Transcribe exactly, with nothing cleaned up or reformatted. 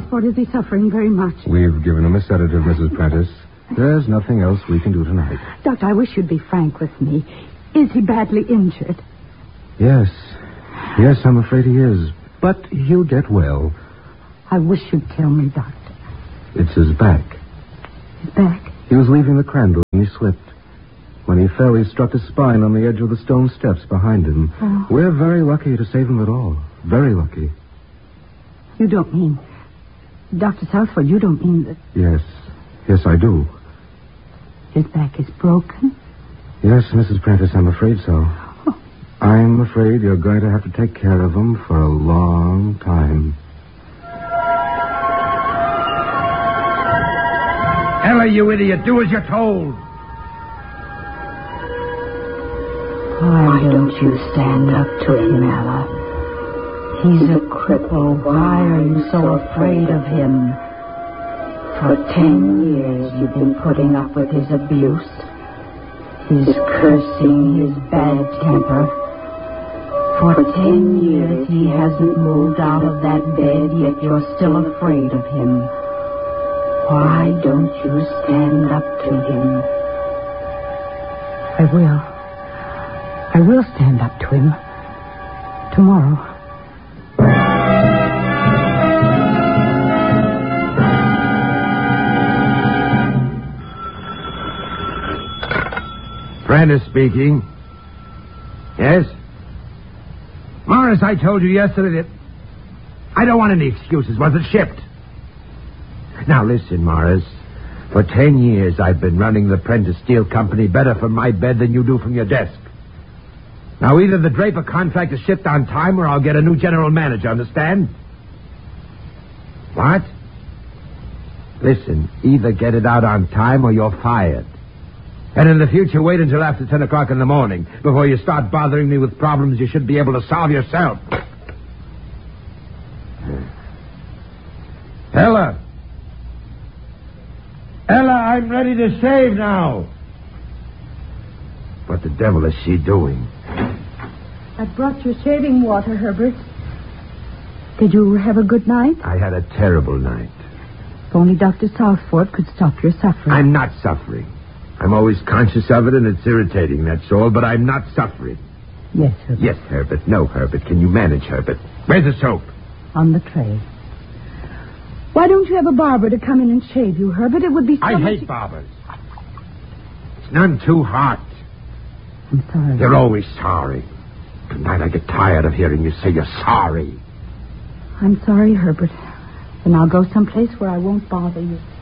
Southport, is he suffering very much? We've given him a sedative, Missus Prentice. There's nothing else we can do tonight. Doctor, I wish you'd be frank with me. Is he badly injured? Yes. Yes, I'm afraid he is. But he'll get well. I wish you'd tell me, Doctor. It's his back. His back? He was leaving the Crandall and he slipped. When he fell, he struck his spine on the edge of the stone steps behind him. Oh. We're very lucky to save him at all. Very lucky. You don't mean... Doctor Southford, you don't mean that... Yes. Yes, I do. His back is broken? Yes, Missus Prentice, I'm afraid so. Oh. I'm afraid you're going to have to take care of him for a long time. Ella, you idiot, do as you're told. Why don't you stand up to him, Ella? He's a cripple. Why are you so afraid of him? For ten years you've been putting up with his abuse, his cursing, his bad temper. For ten years he hasn't moved out of that bed, yet you're still afraid of him. Why don't you stand up to him? I will. I will stand up to him. Tomorrow. Prentice speaking. Yes? Morris, I told you yesterday that I don't want any excuses. Was it shipped? Now listen, Morris. For ten years I've been running the Prentice Steel Company better from my bed than you do from your desk. Now either the Draper contract is shipped on time or I'll get a new general manager, understand? What? Listen, either get it out on time or you're fired. And in the future, wait until after ten o'clock in the morning before you start bothering me with problems you should be able to solve yourself. Ella. Ella, I'm ready to shave now. What the devil is she doing? I brought you shaving water, Herbert. Did you have a good night? I had a terrible night. If only Doctor Southport could stop your suffering. I'm not suffering. I'm always conscious of it, and it's irritating, that's all, but I'm not suffering. Yes, Herbert. Yes, Herbert. No, Herbert. Can you manage, Herbert? Where's the soap? On the tray. Why don't you have a barber to come in and shave you, Herbert? It would be so I much... hate barbers. It's none too hot. I'm sorry. You're always sorry. Tonight I get tired of hearing you say you're sorry. I'm sorry, Herbert. Then I'll go someplace where I won't bother you.